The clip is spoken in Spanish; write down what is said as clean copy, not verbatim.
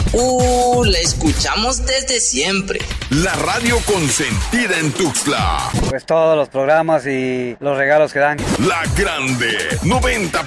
La escuchamos desde siempre. La radio consentida en Tuxtla. Pues todos los programas y los regalos que dan. La Grande 90.1